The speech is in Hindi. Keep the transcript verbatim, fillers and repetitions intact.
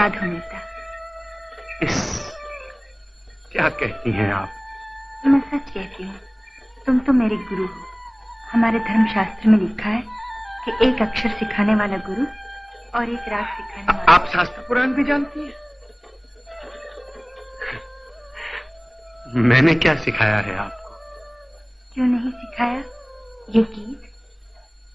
साधु नेता। इस क्या कहती हैं आप? मैं सच कहती हूँ। तुम तो मेरे गुरु हो। हमारे धर्मशास्त्र में लिखा है कि एक अक्षर सिखाने वाला गुरु और एक राग सिखाने वाला। आप शास्त्र पुराण भी जानती हैं? मैंने क्या सिखाया है आपको? क्यों नहीं सिखाया? ये गीत